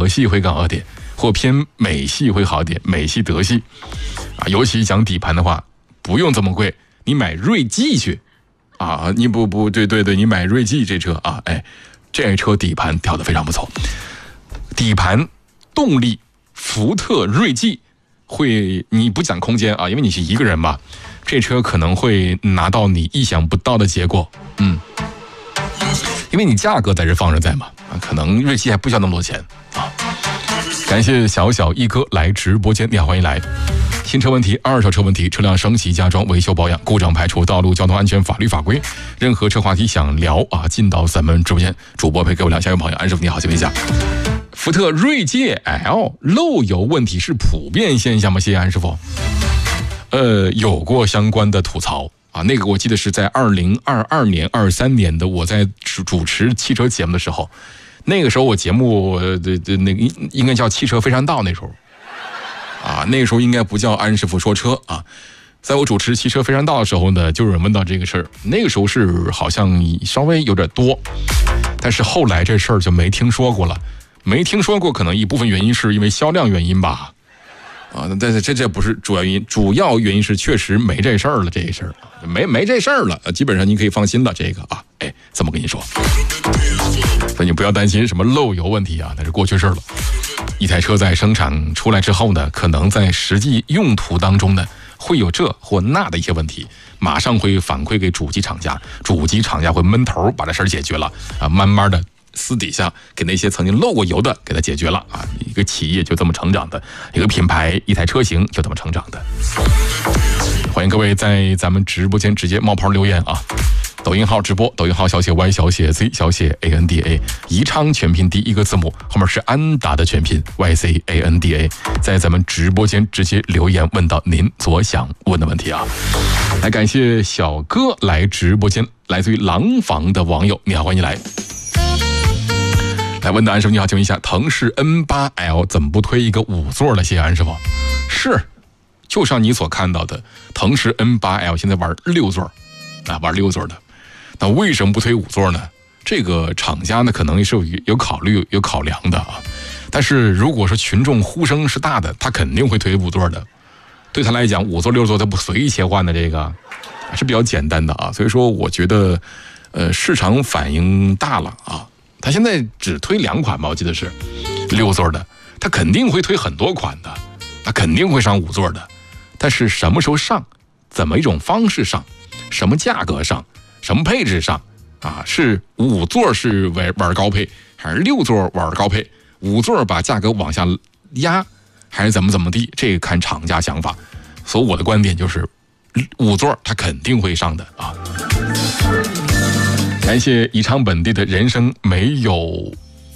德系会更好点，或偏美系会好点，美系德系啊。尤其讲底盘的话，不用这么贵，你买锐际去啊，你对，你买锐际这车啊，哎，这车底盘调得非常不错，底盘动力福特锐际会，你不讲空间啊，因为你是一个人嘛，这车可能会拿到你意想不到的结果，因为你价格在这放着在嘛，可能锐际还不需要那么多钱啊。感谢小小一哥来直播间，你好，欢迎来。新车问题、二手车问题、车辆升级加装、维修保养、故障排除、道路交通安全法律法规，任何车话题想聊啊，进到咱们直播间，主播陪各位聊。下一位朋友，安师傅你好，请问一下，福特锐界 L 漏油问题是普遍现象吗？谢谢安师傅。有过相关的吐槽啊，那个我记得是在2022年、23年的，我在主持汽车节目的时候，那个时候我节目那个应该叫汽车非常道那时候。啊，那时候应该不叫安师傅说车啊，在我主持汽车非常道的时候呢，就有人问到这个事儿，那个时候是好像稍微有点多，但是后来这事儿就没听说过了，没听说过，可能一部分原因是因为销量原因吧，啊，但是这不是主要原因，主要原因是确实没这事儿了，这事儿没这事儿了，基本上你可以放心了，这个啊，哎，这么跟你说，所以你不要担心什么漏油问题啊，那是过去事儿了。一台车在生产出来之后呢，可能在实际用途当中呢，会有这或那的一些问题，马上会反馈给主机厂家，主机厂家会闷头把这事儿解决了啊，慢慢的私底下给那些曾经漏过油的给它解决了啊，一个企业就这么成长的，一个品牌一台车型就这么成长的。欢迎各位在咱们直播间直接冒泡留言啊！抖音号直播，抖音号小写 Y 小写 Z 小写 ANDA， 宜昌全拼第一个字母后面是安达的全拼 YCANDA， 在咱们直播间直接留言问到您所想问的问题啊！来感谢小哥来直播间，来自于廊坊的网友，你好，欢迎来。来问的安师傅你好，请问一下，腾势 N8L 怎么不推一个5座的？谢谢安师傅。是，就像你所看到的，腾势 N8L 现在玩6座啊，玩6座的。那为什么不推5座呢？这个厂家呢可能是有考虑有考量的啊。但是如果说群众呼声是大的，他肯定会推5座的。对他来讲，5座6座他不随意切换的，这个是比较简单的啊。所以说我觉得市场反应大了啊。他现在只推2款吧，我记得是6座的，他肯定会推很多款的，他肯定会上5座的。但是什么时候上，怎么一种方式上，什么价格上，什么配置上啊？是5座是玩高配，还是6座玩高配？5座把价格往下压，还是怎么地？这个看厂家想法。所以我的观点就是，5座它肯定会上的啊。感谢宜昌本地的人生没有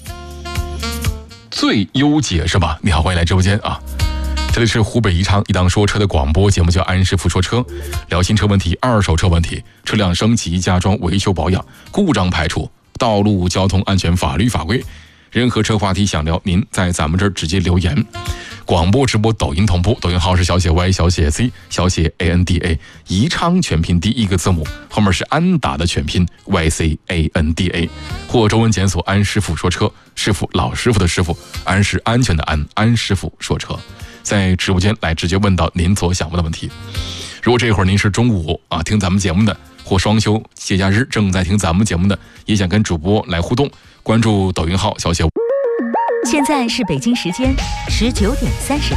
最优解是吧？你好，欢迎来直播间啊！这里是湖北宜昌一档说车的广播节目，叫安师傅说车，聊新车问题、二手车问题、车辆升级加装、维修保养、故障排除、道路交通安全法律法规，任何车话题想聊，您在咱们这儿直接留言。广播直播抖音同步，抖音号是小写 Y 小写 Z 小写 ANDA， 宜昌全拼第一个字母后面是安达的全拼 YCANDA， 或中文检索安师傅说车，师傅老师傅的师傅，安是安全的安，安师傅说车，在直播间来直接问到您所想问的问题。如果这会儿您是中午啊听咱们节目的，或双休节假日正在听咱们节目的，也想跟主播来互动，关注抖音号小写。 现在是北京时间19:30。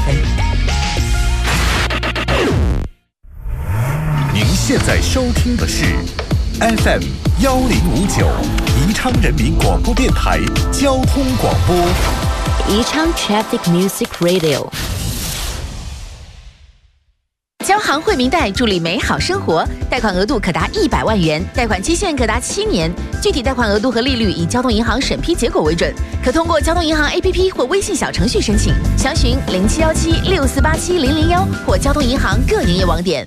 您现在收听的是 FM1059 宜昌人民广播电台交通广播， 宜昌 Traffic Music Radio。交行惠民贷助力美好生活，贷款额度可达100万元，贷款期限可达7年，具体贷款额度和利率以交通银行审批结果为准，可通过交通银行 APP 或微信小程序申请，详询071764870001或交通银行各营业网点。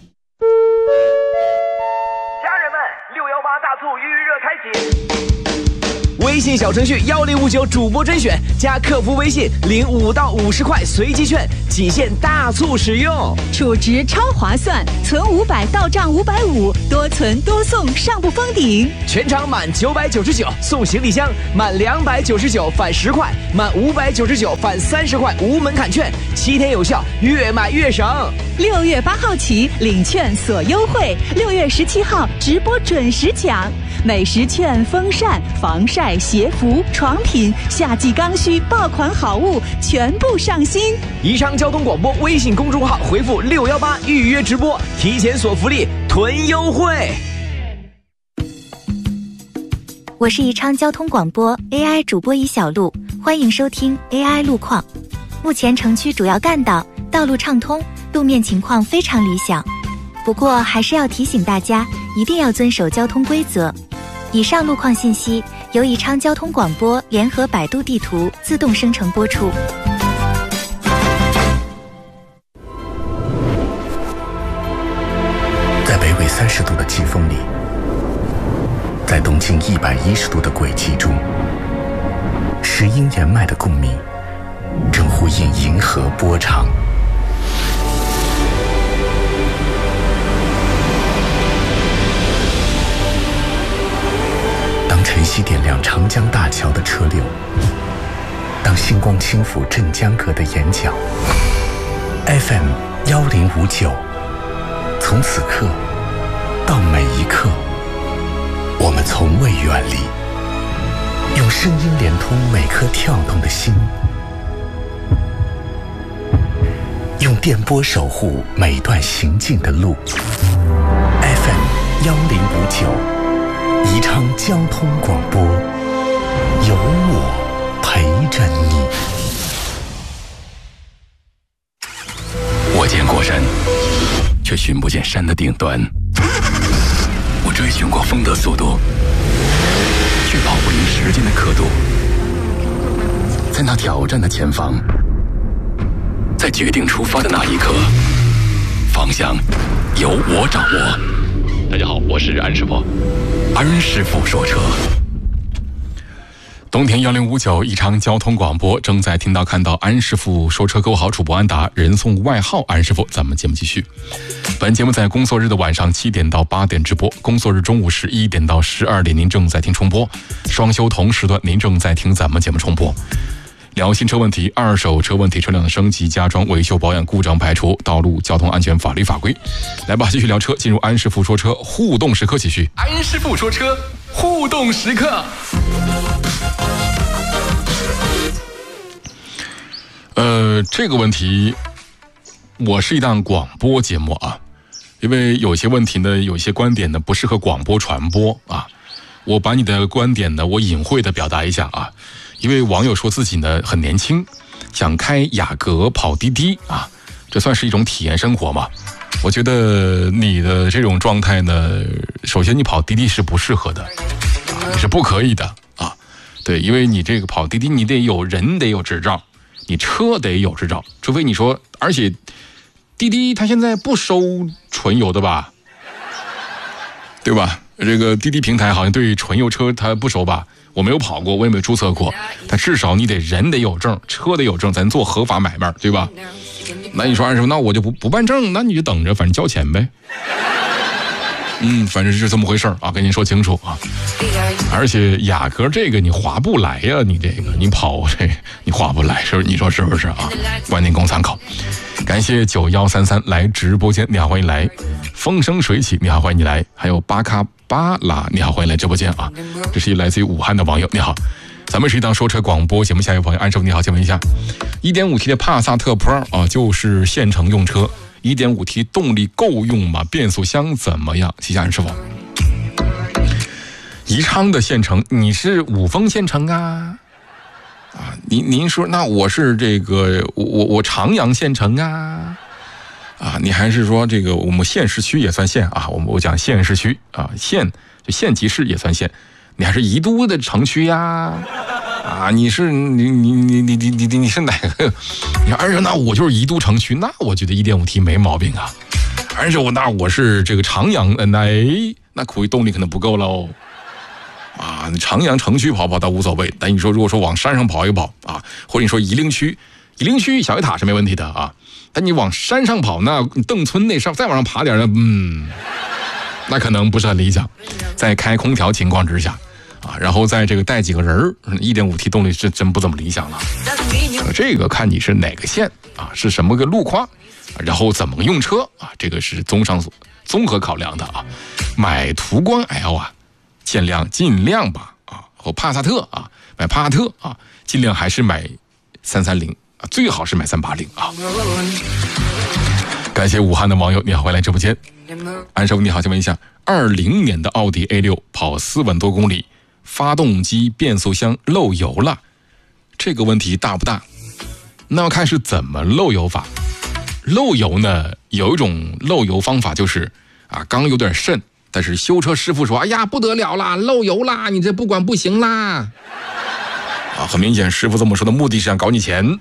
家人们，618大促预热开启。 微微信小程序1059主播甄选，加客服微信领5到50块随机券，仅限大促使用， 储值超划算，存500到账550，多存多送，上不封顶。 全场满999送行李箱，满299返10块，满599返30块，无门槛券，7天有效，越买越省。 6月8号起领券锁优惠，6月17号直播准时抢，美食券、风扇、防晒、鞋服、床品、夏季刚需爆款好物全部上新。 宜昌交通广播微信公众号回复618预约直播，提前锁福利，囤优惠。 我是宜昌交通广播 AI 主播尹小璐，欢迎收听 AI 路况。目前城区主要干道道路畅通，路面情况非常理想，不过还是要提醒大家一定要遵守交通规则。以上路况信息由宜昌交通广播联合百度地图自动生成播出。 在北纬30度的季风里，在东经110度的轨迹中，石英岩脉的共鸣正呼应银河波长。当晨曦点亮长江大桥的车流，当星光轻抚镇江阁的眼角， FM 1059，从此刻到每一刻，我们从未远离，用声音连通每颗跳动的心，用电波守护每段行进的路。 FM 1059，宜昌交通广播，有我陪着你。 我见过山，却寻不见山的顶端。我追寻过风的速度，却跑不赢时间的刻度。在那挑战的前方，在决定出发的那一刻，方向由我掌握。大家好，我是安师傅，安师傅说车。冬天1059宜昌交通广播正在听到看到安师傅说车，各位好，主播安达，人送外号安师傅。咱们节目继续。本节目在工作日的晚上7点到8点直播，工作日中午11点到12点您正在听重播，双休同时段您正在听咱们节目重播。聊新车问题、二手车问题、车辆的升级、加装、维修、保养、故障排除、道路交通安全法律法规。来吧，继续聊车，进入安师傅说车互动时刻，继续。安师傅说车互动时刻。这个问题，我是一档广播节目啊，因为有些问题呢，有些观点呢不适合广播传播啊。我把你的观点呢，我隐晦的表达一下啊。一位网友说自己呢很年轻，想开雅阁跑滴滴啊，这算是一种体验生活嘛？我觉得你的这种状态呢，首先你跑滴滴是不适合的，你是不可以的啊。对，因为你这个跑滴滴，你得有人得有执照，你车得有执照，除非你说，而且滴滴它现在不收纯油的吧？对吧？这个滴滴平台好像对纯油车它不收吧？我没有跑过，我也没有注册过，但至少你得人得有证，车得有证，咱做合法买卖，对吧？那你说安师傅，那我就不办证，那你就等着，反正交钱呗。反正是这么回事啊，跟您说清楚啊。而且雅阁这个你划不来呀，你这个你跑这你划不来，是不是？你说是不是啊？观点供参考。感谢9133来直播间，你好，欢迎来。风生水起，你好，欢迎你来。还有巴卡巴拉，你好，欢迎来直播间啊。这是一来自于武汉的网友，你好。咱们是一档说车广播节目，下一位朋友安师傅你好，请问一下 1.5T 的帕萨特 Pro 啊，就是县城用车。1.5T 动力够用吗？变速箱怎么样？谢谢安师傅。宜昌的县城，你是五峰县城啊？您说那我是这个我长阳县城啊？你还是说这个我们县市区也算县啊？我讲县市区啊，县就县级市也算县，你还是宜都的城区呀？你是你是哪个？而且那我就是宜都城区，那我觉得 1.5T 没毛病啊。而且我是这个长阳，那苦于动力可能不够喽。 啊，长阳城区跑倒无所谓，但你说如果说往山上跑一跑啊，或者你说夷陵区小铁塔是没问题的啊，但你往山上跑，那邓村那上再往上爬点呢，那可能不是很理想。在开空调情况之下啊，然后在这个带几个人1.5T 动力是真不怎么理想了。这个看你是哪个县啊，是什么个路况，然后怎么用车啊，这个是综合考量的啊。买途观 L 啊，尽量吧啊，或帕萨特啊，买帕萨特啊，尽量还是买330啊，最好是买380啊。感谢武汉的网友，你好，欢迎来直播间。安师傅你好，请问一下，20年的奥迪 A6 跑4万多公里，发动机变速箱漏油了，这个问题大不大？那要看是怎么漏油法。漏油呢，有一种漏油方法就是啊，刚有点渗，但是修车师傅说，哎呀不得了啦，漏油啦，你这不管不行啦。啊，很明显师傅这么说的目的是想搞你钱。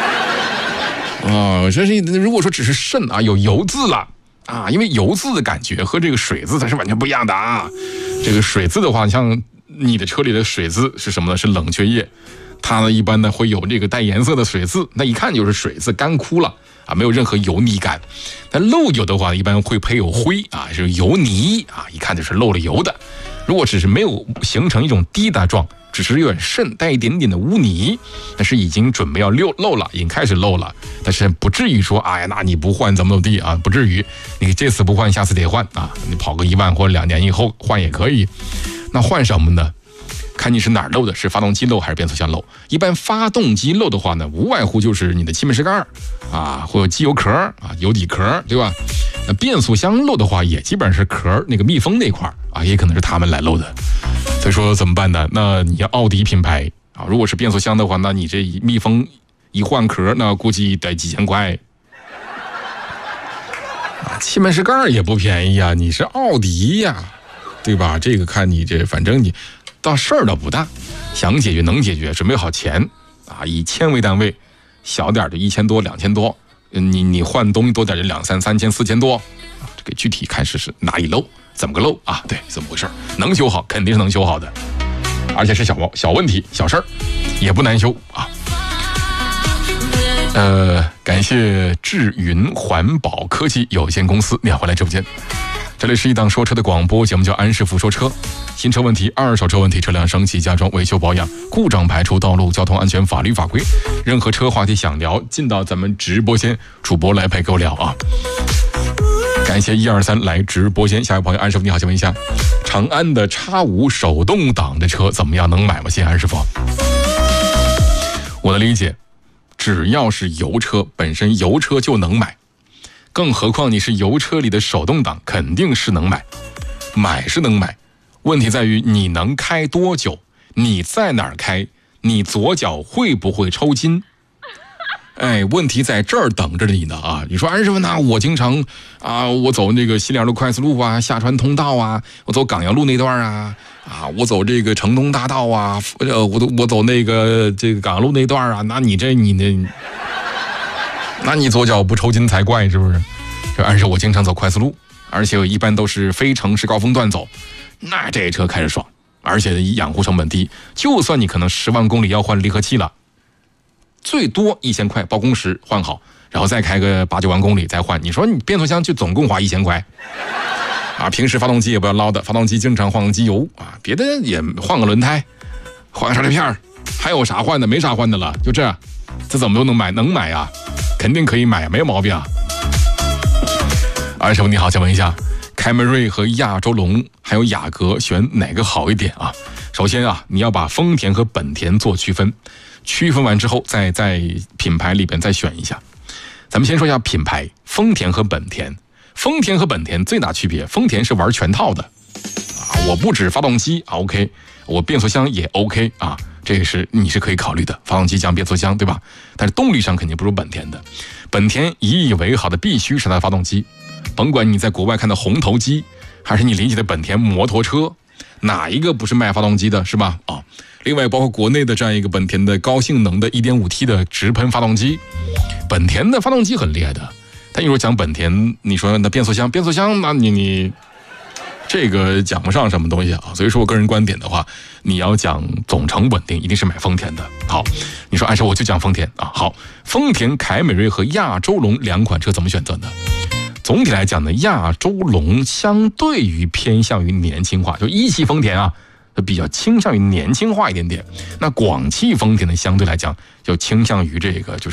啊，这是如果说只是渗啊，有油渍了啊，因为油渍的感觉和这个水渍它是完全不一样的啊。这个水渍的话，像你的车里的水渍是什么呢？是冷却液，它呢一般呢会有这个带颜色的水渍，那一看就是水渍干枯了啊，没有任何油腻感。但漏油的话，一般会配有灰啊，是油泥啊，一看就是漏了油的。如果只是没有形成一种滴答状，只是有点渗，带一点点的污泥，但是已经准备要漏了，已经开始漏了，但是不至于说，哎呀，那你不换怎么地啊？不至于，你这次不换，下次得换啊！你跑个1万或者2年以后换也可以。那换什么呢？看你是哪儿漏的，是发动机漏还是变速箱漏？一般发动机漏的话呢，无外乎就是你的气门室盖啊，或者机油壳啊、油底壳，对吧？那变速箱漏的话，也基本上是壳那个密封那块啊，也可能是他们来漏的。所以说怎么办呢？那你要奥迪品牌啊，如果是变速箱的话，那你这密封一换壳，那估计得几千块。啊，气门室盖也不便宜啊，你是奥迪呀，对吧？这个看你这，反正你到事儿倒不大，想解决能解决，准备好钱啊，以千为单位，小点就1000多、2000多，你换东西多点就2、3、3000、4000多，这个具体看是哪里漏。怎么个漏啊？对，怎么回事？能修好，肯定是能修好的，而且是小问题、小事儿，也不难修啊。感谢智云环保科技有限公司，你好，欢迎来直播间。这里是一档说车的广播节目，叫安师傅说车。新车问题、二手车问题、车辆升级、加装、维修保养、故障排除、道路交通安全、法律法规，任何车话题想聊，进到咱们直播间，主播来陪各位聊啊。感谢123来直播间，下一位朋友安师傅你好，请问一下，长安的X5手动挡的车怎么样？能买吗？谢谢安师傅。我的理解，只要是油车，本身油车就能买，更何况你是油车里的手动挡，肯定是能买。买是能买，问题在于你能开多久，你在哪儿开，你左脚会不会抽筋。哎，问题在这儿等着你呢啊！你说安师傅，那我经常啊，我走那个西联路快速路啊，下川通道啊，我走港阳路那段啊，我走这个城东大道啊，我走那个这个港阳路那段啊，那你那你左脚不抽筋才怪，是不是？这安师傅我经常走快速路，而且我一般都是非城市高峰段走，那这车开着爽，而且养护成本低，就算你可能10万公里要换离合器了。最多1000块包工时换好，然后再开个8、9万公里再换。你说你变速箱就总共花1000块啊！平时发动机也不要捞的，发动机经常换个机油啊，别的也换个轮胎，换个刹车片，还有啥换的？没啥换的了，就这怎么都能买？能买啊，肯定可以买，没有毛病啊。二师傅你好，请问一下，凯美瑞和亚洲龙还有雅阁选哪个好一点啊？首先啊，你要把丰田和本田做区分。区分完之后，再在品牌里边再选一下。咱们先说一下品牌，丰田和本田。丰田和本田最大区别，丰田是玩全套的啊，我不止发动机啊 OK， 我变速箱也 OK 啊，这个是你是可以考虑的，发动机加变速箱，对吧？但是动力上肯定不如本田的。本田引以为豪的必须是它的发动机，甭管你在国外看到红头机，还是你理解的本田摩托车，哪一个不是卖发动机的，是吧？啊。另外包括国内的这样一个本田的高性能的 1.5T 的直喷发动机，本田的发动机很厉害的。但你说讲本田，你说那变速箱，那你这个讲不上什么东西啊。所以说我个人观点的话，你要讲总成稳定，一定是买丰田的。好，你说按说我就讲丰田啊。好，丰田凯美瑞和亚洲龙两款车怎么选择呢？总体来讲呢，亚洲龙相对于偏向于年轻化，就一汽丰田啊，比较倾向于年轻化一点点。那广汽丰田呢，相对来讲就倾向于这个就是